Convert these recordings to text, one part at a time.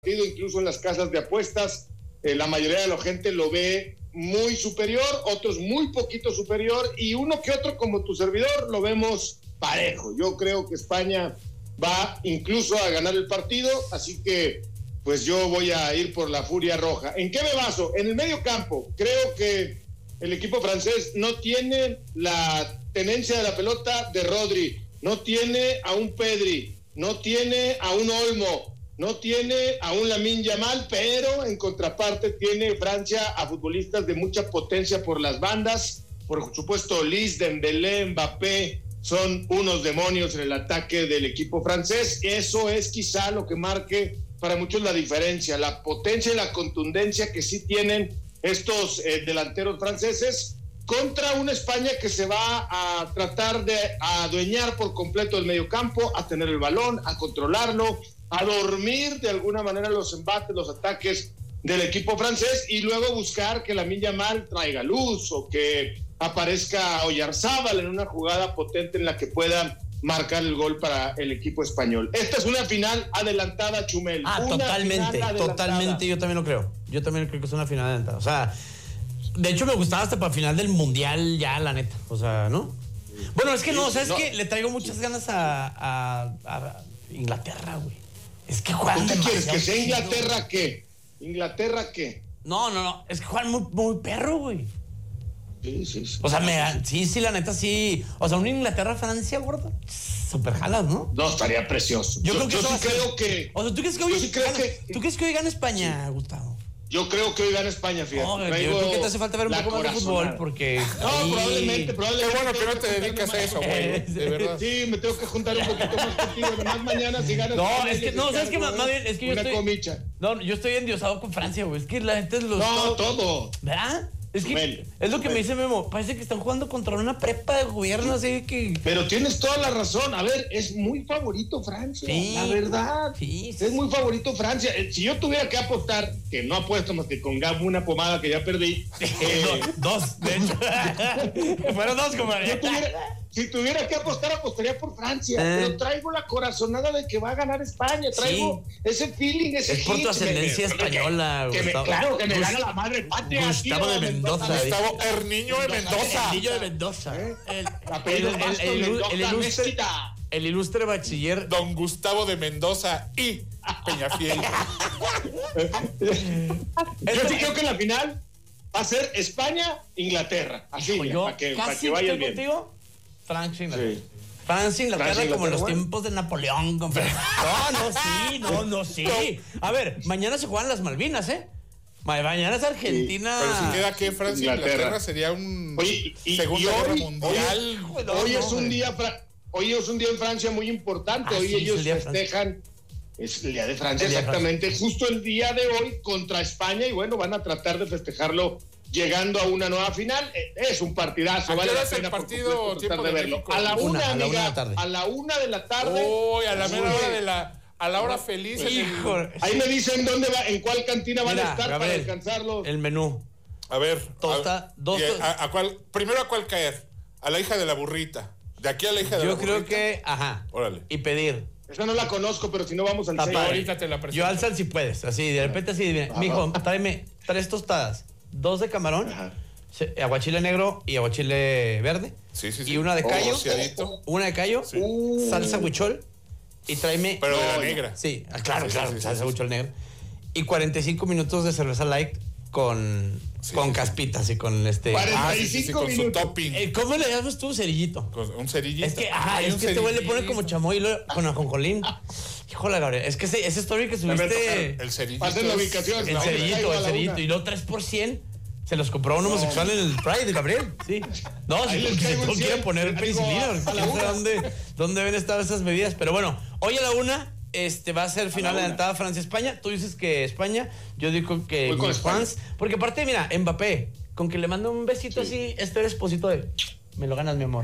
incluso en las casas de apuestas, la mayoría de la gente lo ve muy superior, otros muy poquito superior, y uno que otro como tu servidor lo vemos parejo. Yo creo que España va incluso a ganar el partido, así que pues yo voy a ir por la Furia Roja. ¿En qué me baso? En el medio campo. Creo que el equipo francés no tiene la tenencia de la pelota de Rodri, no tiene a un Pedri, no tiene a un Olmo, no tiene a un Lamine Yamal, pero en contraparte tiene Francia a futbolistas de mucha potencia por las bandas. Por supuesto, Lis, Dembélé, Mbappé son unos demonios en el ataque del equipo francés. Eso es quizá lo que marque para muchos la diferencia, la potencia y la contundencia que sí tienen estos delanteros franceses contra una España que se va a tratar de adueñar por completo el mediocampo, a tener el balón, a controlarlo, a dormir de alguna manera los embates, los ataques del equipo francés, y luego buscar que Lamine Yamal traiga luz o que aparezca Oyarzábal en una jugada potente en la que pueda marcar el gol para el equipo español. Esta es una final adelantada, Chumel. Totalmente, yo también lo creo. Yo también creo que es una final adelantada. O sea, de hecho me gustaba hasta para final del Mundial ya, la neta. O sea, ¿no? Bueno, es que no, ¿sabes qué? Le traigo muchas ganas a Inglaterra, güey. Es que juegan ¿Qué quieres? ¿Que sea chido. Inglaterra qué? ¿Inglaterra qué? No. Es que juegan muy perro, güey. Sí. O sea, la neta, sí. O sea, una Inglaterra-Francia, gordo. Super jalas, ¿no? No, estaría precioso. Yo creo que... O sea, ¿tú crees que hoy gana España, sí, Gustavo? Yo creo que hoy gana España, fíjate. No, yo creo que te hace falta ver un poco más de fútbol, porque... No, probablemente. Qué bueno que no te dedicas a eso, güey. De verdad. Sí, me tengo que juntar un poquito más contigo. Además, mañana si ganas... No, es que, no, ¿sabes qué? Más bien, es que yo estoy... Comicha. No, yo estoy endiosado con Francia, güey. Es que la gente los... No, todo. ¿Verdad? Es que es lo que me dice Memo. Parece que están jugando contra una prepa de gobierno, así que... Pero tienes toda la razón. A ver, es muy favorito Francia. Sí, la verdad. Sí. Es muy favorito Francia. Si yo tuviera que apostar, que no apuesto más que con Gabo una pomada que ya perdí. Dos, de hecho. Fueron dos, compadre. Si tuviera que apostar, apostaría por Francia. Pero traigo la corazonada de que va a ganar España. Traigo ese feeling, ese es por tu ascendencia española, Gustavo. Claro, que me gana la madre patria. Gustavo de Mendoza. Gustavo Herniño de Mendoza. Herniño de Mendoza. El ilustre bachiller Don Gustavo de Mendoza y Peñafiel. Yo sí creo que la final va a ser España-Inglaterra. Así, para que vaya bien. Contigo? Francia, Inglaterra, como en los tiempos de Napoleón. No, sí. A ver, mañana se juegan las Malvinas, ¿eh? Mañana es Argentina. Sí, pero si queda que Francia e Inglaterra sería un Segunda Guerra Mundial. Hoy es un día en Francia muy importante. Hoy ellos festejan. Es el día de Francia, exactamente. Justo el día de hoy contra España, y bueno, van a tratar de festejarlo llegando a una nueva final. Es un partidazo, vale la pena el partido tiempo de verlo. A la una de la tarde. Uy, a la mera hora a la hora feliz. Ahí me dicen dónde va, en cuál cantina van a estar para alcanzarlo. El menú. A ver, primero ¿a cuál caer? A la hija de la burrita. De aquí a la hija de la burrita. Yo creo que, Órale. Y pedir. Esa no la conozco, pero si no vamos al centro. Ahorita te la presento. Yo alzan si puedes, así, de repente así, mijo, tráeme 3 tostadas, 2 de camarón, aguachile negro y aguachile verde. Sí. Y una de callo, una de callo, salsa huichol, y tráeme... Pero de la negra. Sí, claro, salsa huichol negra. Y 45 minutos de cerveza light con caspitas y con 45 con su topping. ¿Cómo le llamas tú? Cerillito. Un cerillito. Es que, este güey le pone como chamoy con ajonjolín. Híjole, Gabriel, es que ese story que subiste... El cerillito. Pasen la ubicación. El cerillito. Y luego 3%. Se los compró un homosexual en el Pride, Gabriel. Sí. No, si tú quieres poner penicilina. No sé dónde deben estar esas medidas. Pero bueno, hoy a la 1... va a ser final adelantada Francia-España. Tú dices que España, yo digo que mis fans. Porque aparte, mira, Mbappé, con que le mando un besito así, esposito de me lo ganas, mi amor.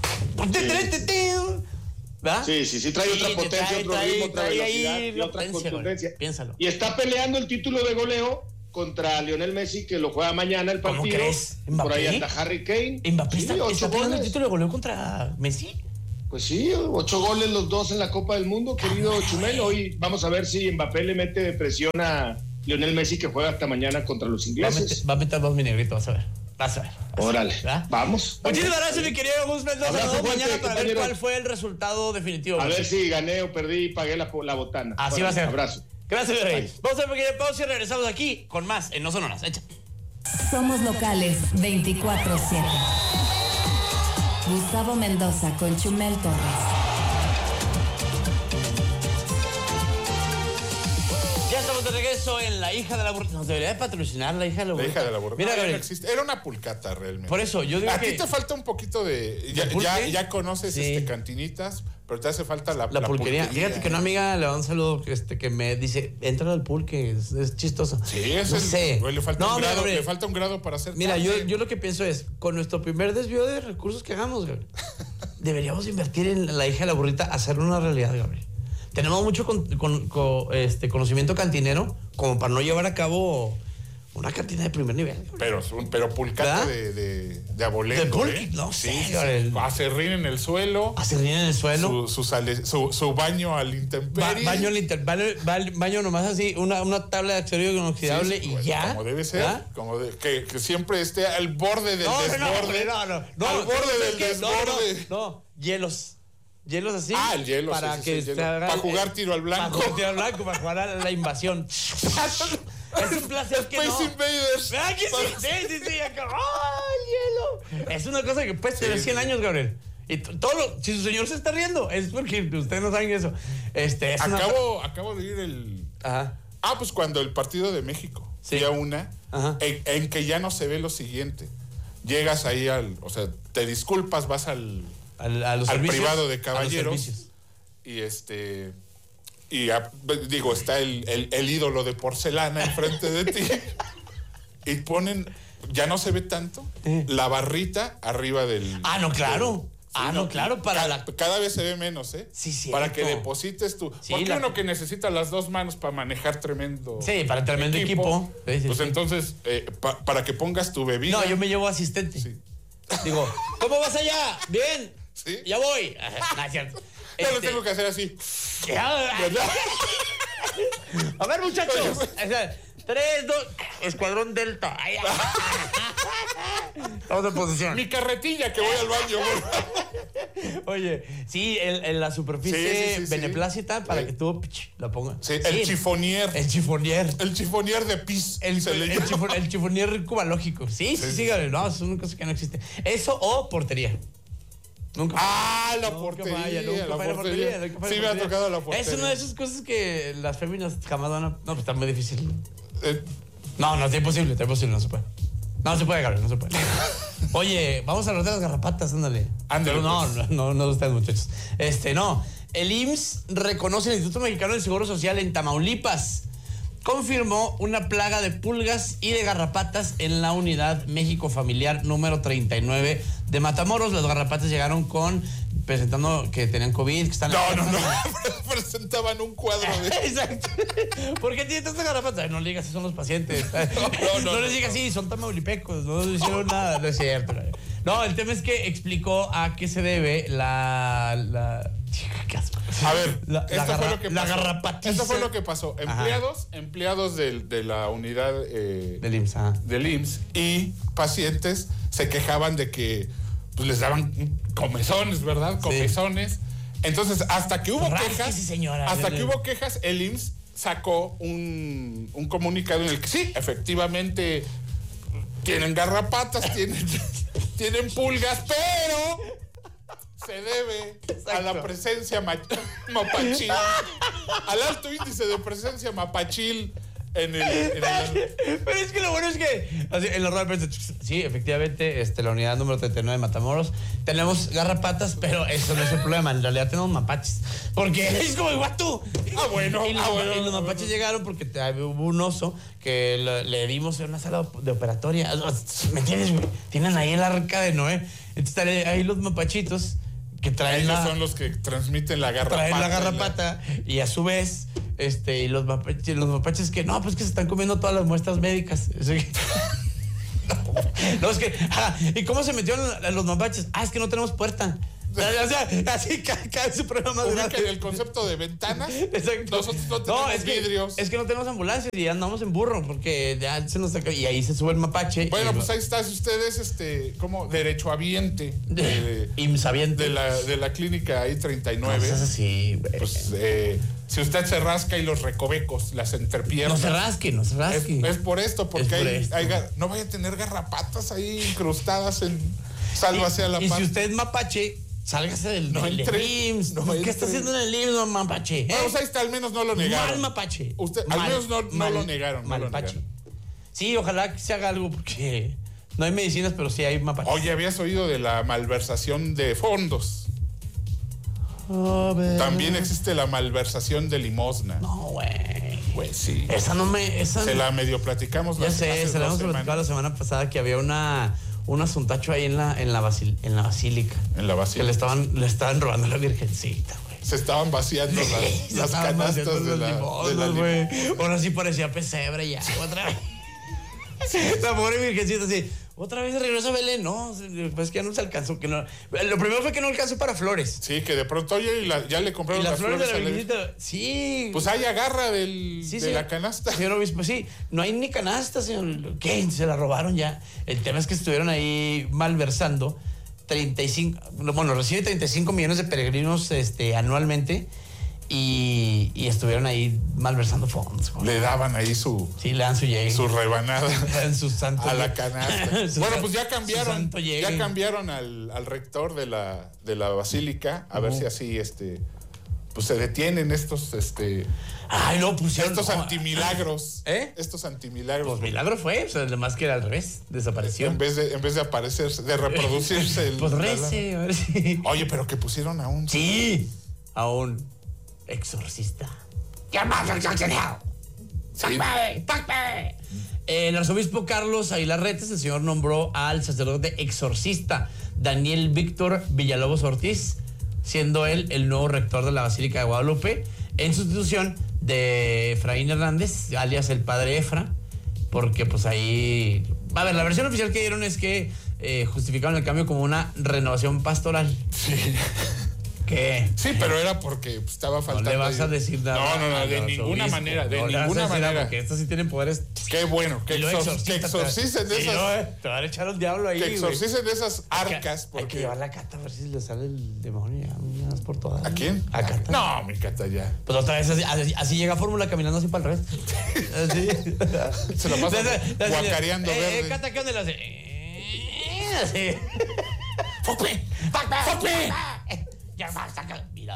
¿Verdad? Sí, trae otra potencia, otro ritmo, otra velocidad y otra contundencia. Piénsalo. Y está peleando el título de goleo contra Lionel Messi, que lo juega mañana el partido. ¿Cómo crees? Por ahí anda Harry Kane. ¿Mbappé está peleando el título de goleo contra Messi? Pues sí, 8 goles los dos en la Copa del Mundo, querido Chumel. Hoy vamos a ver si Mbappé le mete presión a Lionel Messi, que juega hasta mañana contra los ingleses. Va a meter 2 minegritos, vas a ver. Órale, vamos. Muchísimas gracias, mi querido Gus Mendoza. Nos vemos mañana para ver cuál fue el resultado definitivo. A ver si gané o perdí y pagué la botana. Así va a ser. Abrazo. Gracias, mi rey. Vamos a pequeña pausa y regresamos aquí con más en No Sonoras. Echa. Somos locales 24/7. Gustavo Mendoza con Chumel Torres. Ya estamos de regreso en La Hija de la Burrita. Nos debería de patrocinar La Hija de la Burrita. La Hija de la Burrita. Mira, no existe. Era una pulcata realmente. Por eso, yo digo a ti te falta un poquito de... Ya conoces cantinitas, pero te hace falta la pulquería. Fíjate que una amiga le da un saludo que me dice, entra al pulque, es chistoso. Sí, eso le falta un grado para hacer. Mira, yo lo que pienso es, con nuestro primer desvío de recursos que hagamos, Gabriel, deberíamos invertir en La Hija de la Burrita, hacerlo una realidad, Gabriel. Tenemos mucho conocimiento cantinero como para no llevar a cabo una cantina de primer nivel. Pero pulcata de abolengo. ¿De pulque? No sé. Acerrín en el suelo. Su baño al intemperie. Baño nomás así, una tabla de accesorio inoxidable y ya. Como debe ser. Que siempre esté al borde del desborde. Al borde del desborde. No, hielos así. El hielo. Para jugar tiro al blanco. Para jugar a la invasión. Es un placer que Space Invaders. ¿Verdad que sí? Sí. Acá. El hielo! Es una cosa que puede tener 100 años, Gabriel. Y si su señor se está riendo, es porque ustedes no saben eso. Acabo de ir Ajá. Pues cuando el partido de México. Sí. Fui a una en que ya no se ve lo siguiente. Llegas ahí te disculpas, vas al privado de caballeros y está el ídolo de porcelana enfrente de ti y ponen, ya no se ve tanto, la barrita arriba del... no, claro. Claro, cada vez se ve menos, Sí, para que deposites tu... porque uno que necesita las dos manos para manejar tremendo... Sí, para tremendo equipo. Entonces, para que pongas tu bebida... No, yo me llevo asistente. Sí. Digo, ¿cómo vas allá? Bien. ¿Sí? Ya voy. No, es cierto. Yo lo tengo que hacer así. A ver, muchachos. 3, 2, Escuadrón Delta. Estamos en posición. Mi carretilla que voy al baño. Oye, sí, en la superficie beneplácita para que tú la pongas. Sí, el chifonier. El chifonier. El chifonier de pis. El chifonier cubalógico. Sí, no, es una cosa que no existe. Eso o portería. Nunca. La portería. Sí, me ha tocado la portería. Es una de esas cosas que las féminas jamás van a... No, pues está muy difícil. No, está imposible, no se puede. No se puede, Gabriel, no se puede. Oye, vamos a hablar de las garrapatas, ándale. Pero no ustedes, muchachos. No. El IMSS reconoce el Instituto Mexicano del Seguro Social en Tamaulipas. Confirmó una plaga de pulgas y de garrapatas en la unidad México Familiar número 39 de Matamoros. Las garrapatas llegaron presentando que tenían COVID, que están... No. Presentaban un cuadro de... Exacto. ¿Por qué tienen tantas garrapatas? No le digas si son los pacientes. No les digas sí, son tamaulipecos, no les hicieron nada. No es cierto. No, el tema es que explicó a qué se debe la A ver, la garrapatiza. Esto fue lo que pasó. Empleados de la unidad del IMSS y pacientes se quejaban de que les daban comezones, ¿verdad? Comezones. Entonces, hasta que hubo quejas, el IMSS sacó un comunicado en el que sí, efectivamente tienen garrapatas, tienen pulgas, pero se debe a la presencia mapachil, al alto índice de presencia mapachil en el... Pero es que lo bueno es que en la rueda de prensa, sí, efectivamente, la unidad número 39 de Matamoros, tenemos garrapatas, pero eso no es el problema, en realidad tenemos mapaches, porque es como igual tú. Los mapaches llegaron porque hubo un oso que le dimos en una sala de operatoria, ¿me entiendes, güey? Tienen ahí el arca de Noé, entonces ahí los mapachitos que traen ellos son los que transmiten la garrapata. Traen la garrapata y a su vez, y los mapaches que no, pues que se están comiendo todas las muestras médicas. No, es que, ¿y cómo se metieron los mapaches? Es que no tenemos puerta. O sea, así cada su programa más grande. El concepto de ventanas. Exacto. Nosotros no tenemos vidrios. Es que no tenemos ambulancias y andamos en burro porque ya se nos y ahí se sube el mapache. Bueno, pues ahí está. Si ustedes, como derechohabiente IMSS-habiente de la clínica I-39. Cosas así, güey. Pues, si usted se rasca y los recovecos, las entrepiernas. No se rasque. Es por esto, porque no vaya a tener garrapatas ahí incrustadas en. Sálvase a la paz. Y si usted es mapache, sálgase del IMSS. ¿Qué está haciendo en el IMSS, mapache? Bueno, pues ahí está, al menos no lo negaron. Mal mapache. Al menos no lo negaron. Mal mapache. Sí, ojalá que se haga algo porque no hay medicinas, pero sí hay mapache. Oye, ¿habías oído de la malversación de fondos? También existe la malversación de limosna. No, güey. Pues sí. Se la medio platicamos. Ya sé, se la hemos platicado la semana pasada que había un asuntacho ahí en la basílica. En la basílica. Que le estaban robando a la virgencita, güey. Se estaban vaciando las canastas de la güey. Ahora sí parecía pesebre ya, otra vez. La pobre virgencita así. Otra vez regresa a Belén, no, pues que ya no se alcanzó. Lo primero fue que no alcanzó para flores. Sí, que de pronto, oye, ya le compraron las flores de la virgencita. Sí. Pues ahí agarra de la canasta. Señor obispo, sí, no hay ni canasta, señor. ¿Qué? Se la robaron ya. El tema es que estuvieron ahí malversando recibe 35 millones de peregrinos anualmente. Y estuvieron ahí malversando fondos. Le daban ahí le dan su llegue. Su rebanada. Le dan su santo a la canasta. Bueno, pues ya cambiaron al rector de la basílica. A ver si así pues se detienen estos Ay, no, pusieron estos antimilagros. Estos antimilagros. Pues milagro fue, además que era al revés, desapareció. En vez de aparecerse, de reproducirse pues rece, a ver si. Oye, pero que pusieron a un. Sí, a un exorcista. El arzobispo Carlos Aguilar Retes, el señor nombró al sacerdote exorcista Daniel Víctor Villalobos Ortiz, siendo él el nuevo rector de la Basílica de Guadalupe, en sustitución de Efraín Hernández, alias el padre Efra, porque pues ahí. A ver, la versión oficial que dieron es que justificaron el cambio como una renovación pastoral. Sí. ¿Qué? Sí, pero era porque estaba faltando. No le vas a decir nada. No, de ninguna manera. De ninguna manera. Porque estos sí tienen poderes. Qué bueno, que exorcicen de esas. Te van a echar un diablo ahí. Que exorcicen de esas arcas. Hay que llevar la Cata a ver si le sale el demonio. Ya, por todas. ¿A quién? A Cata. No, mi Cata ya. Pues otra vez así llega Fórmula caminando así para el revés. Así. Se lo pasa guacareando verde. Cata, ¿qué onda le hace? Así. ¡Fucle! Ya basta, mira,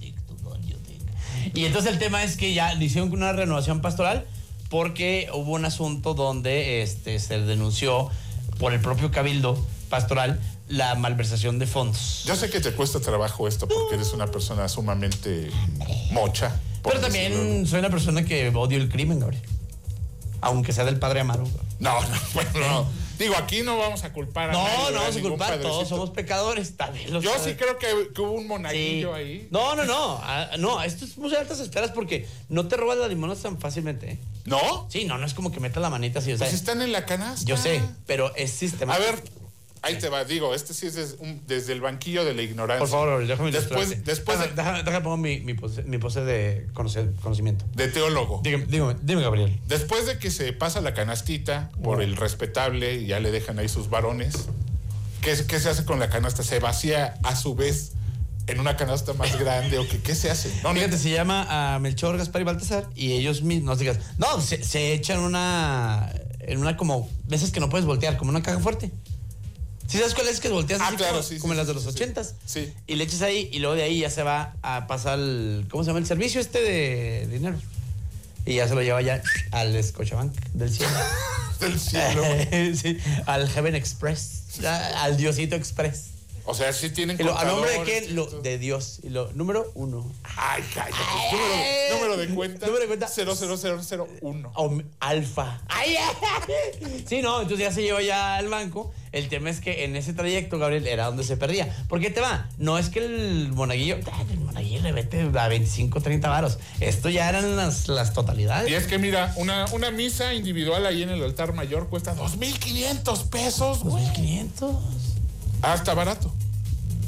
y entonces el tema es que ya le hicieron una renovación pastoral porque hubo un asunto donde se denunció por el propio cabildo pastoral la malversación de fondos. Yo sé que te cuesta trabajo esto porque eres una persona sumamente mocha. Pero también soy una persona que odio el crimen, Gabriel. Aunque sea del padre Amaro. No. Digo, aquí no vamos a culpar a nadie. No vamos a culpar, todos somos pecadores. También Yo sí creo que hubo un monaguillo ahí. No, esto es muy altas esperas porque no te robas las limonas tan fácilmente, ¿eh? ¿No? Sí, no es como que metas la manita así. Pues están en la canasta. Yo sé, pero es sistemático. A ver, ahí te va, digo, sí es desde el banquillo de la ignorancia. Por favor, déjame Déjame poner mi pose de conocimiento. De teólogo. Dime, Gabriel. Después de que se pasa la canastita por el respetable y ya le dejan ahí sus varones, ¿qué se hace con la canasta? ¿Se vacía a su vez en una canasta más grande o qué se hace? No, fíjate, se llama a Melchor, Gaspar y Baltasar y ellos mismos, se echan en una como, veces que no puedes voltear, como una caja fuerte. ¿Sí sabes cuál es que volteas así claro, como en las de los 80s? Sí. Y le echas ahí y luego de ahí ya se va a pasar ¿cómo se llama? El servicio de dinero. Y ya se lo lleva ya al Scotiabank del cielo. Del cielo. Sí, al Heaven Express, al Diosito Express. O sea, sí tienen que ¿a nombre de quién? De Dios. Y número 1. Ay, cállate. Número de cuenta. Número de cuenta. 00001. Alfa. Ay, sí, no, entonces ya se lleva ya al banco. El tema es que en ese trayecto, Gabriel, era donde se perdía. ¿Por qué te va? No es que el monaguillo le vete a 25, 30 varos. Esto ya eran las totalidades. Y es que mira, una misa individual ahí en el altar mayor cuesta 2,500 pesos. 2,500. Ah, está barato.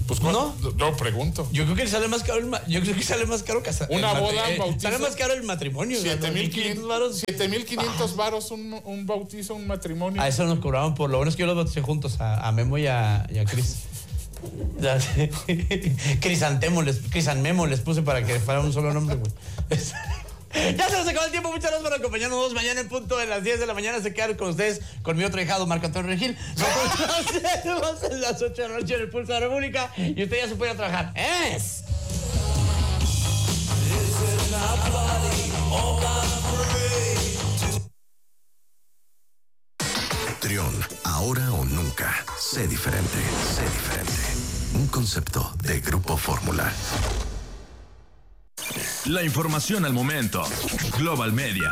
Pues ¿no? Yo pregunto. Yo creo que sale más caro casar. Una boda, bautizo. Sale más caro el matrimonio. 7,500 varos. 7,500 varos un bautizo, un matrimonio. A eso nos cobraban por lo bueno es que yo los bauticé juntos, a Memo y a Cris. Crisanmemo les puse para que fuera un solo nombre, güey. Ya se nos acabó el tiempo. Muchas gracias por acompañarnos. Mañana en punto de las 10 de la mañana se quedan con ustedes, con mi otro hijado, Marco Antonio Regil. Nos vemos en las 8 de la noche en el Pulso de la República y usted ya se puede trabajar. ¡Es! Trión, ahora o nunca. Sé diferente, sé diferente. Un concepto de Grupo Fórmula. La información al momento. Global Media.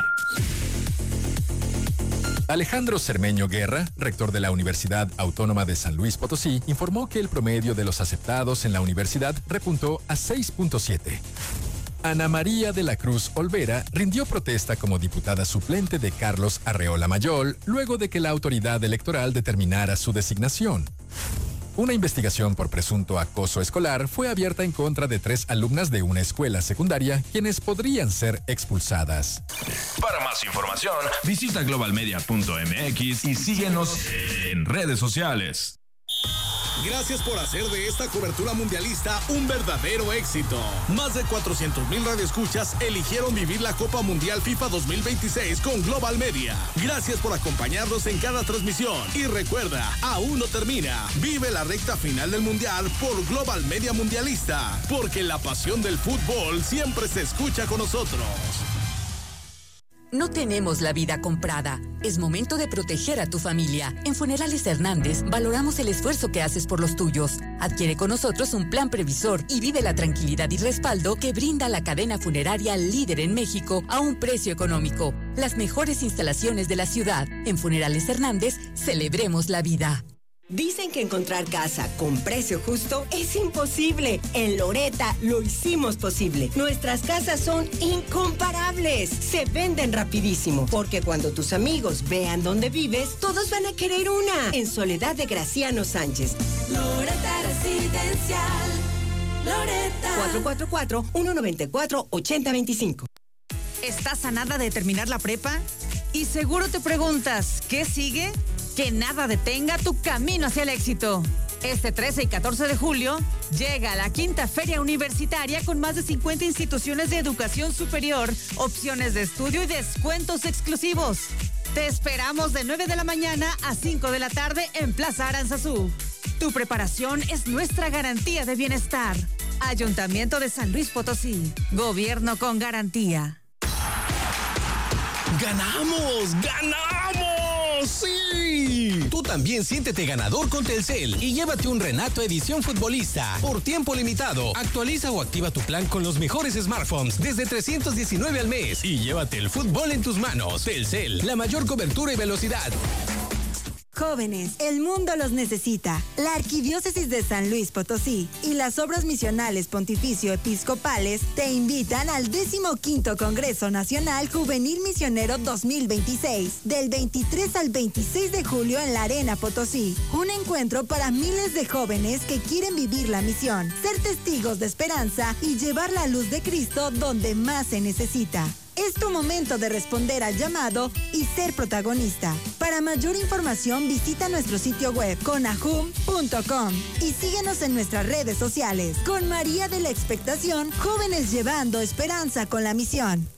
Alejandro Cermeño Guerra, rector de la Universidad Autónoma de San Luis Potosí, informó que el promedio de los aceptados en la universidad repuntó a 6.7. Ana María de la Cruz Olvera rindió protesta como diputada suplente de Carlos Arreola Mayol luego de que la autoridad electoral determinara su designación. Una investigación por presunto acoso escolar fue abierta en contra de 3 alumnas de una escuela secundaria, quienes podrían ser expulsadas. Para más información, visita globalmedia.mx y síguenos en redes sociales. Gracias por hacer de esta cobertura mundialista un verdadero éxito. Más de 400,000 radioescuchas eligieron vivir la Copa Mundial FIFA 2026 con Global Media. Gracias por acompañarnos en cada transmisión. Y recuerda, aún no termina. Vive la recta final del Mundial por Global Media Mundialista. Porque la pasión del fútbol siempre se escucha con nosotros. No tenemos la vida comprada. Es momento de proteger a tu familia. En Funerales Hernández valoramos el esfuerzo que haces por los tuyos. Adquiere con nosotros un plan previsor y vive la tranquilidad y respaldo que brinda la cadena funeraria líder en México a un precio económico. Las mejores instalaciones de la ciudad. En Funerales Hernández, celebremos la vida. Dicen que encontrar casa con precio justo es imposible. En Loretta lo hicimos posible. Nuestras casas son incomparables. Se venden rapidísimo. Porque cuando tus amigos vean dónde vives, todos van a querer una. En Soledad de Graciano Sánchez. Loretta Residencial. Loretta. 444-194-8025. ¿Estás a nada de terminar la prepa? Y seguro te preguntas, ¿qué sigue? Que nada detenga tu camino hacia el éxito. Este 13 y 14 de julio llega la 5ª Feria Universitaria con más de 50 instituciones de educación superior, opciones de estudio y descuentos exclusivos. Te esperamos de 9 de la mañana a 5 de la tarde en Plaza Aranzazú. Tu preparación es nuestra garantía de bienestar. Ayuntamiento de San Luis Potosí. Gobierno con garantía. ¡Ganamos! ¡Ganamos! ¡Sí! Tú también siéntete ganador con Telcel y llévate un Renato Edición Futbolista por tiempo limitado. Actualiza o activa tu plan con los mejores smartphones desde 319 al mes y llévate el fútbol en tus manos. Telcel, la mayor cobertura y velocidad. Jóvenes, el mundo los necesita. La Arquidiócesis de San Luis Potosí y las Obras Misionales Pontificio Episcopales te invitan al 15º Congreso Nacional Juvenil Misionero 2026, del 23 al 26 de julio en la Arena Potosí. Un encuentro para miles de jóvenes que quieren vivir la misión, ser testigos de esperanza y llevar la luz de Cristo donde más se necesita. Es tu momento de responder al llamado y ser protagonista. Para mayor información visita nuestro sitio web conajum.com y síguenos en nuestras redes sociales. Con María de la Expectación, jóvenes llevando esperanza con la misión.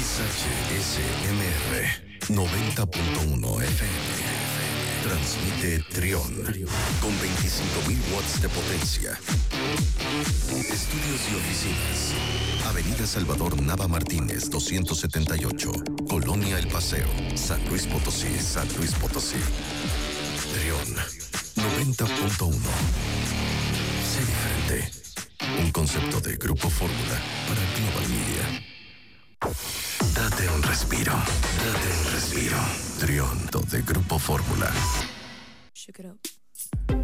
XHSMR 90.1 FM. Transmite Trión con 25,000 watts de potencia. Estudios y oficinas. Avenida Salvador Nava Martínez, 278. Colonia El Paseo, San Luis Potosí, San Luis Potosí. Trión 90.1. Sé diferente. Un concepto de Grupo Fórmula para Global Media. Date un respiro. Date un respiro. Trión de Grupo Fórmula.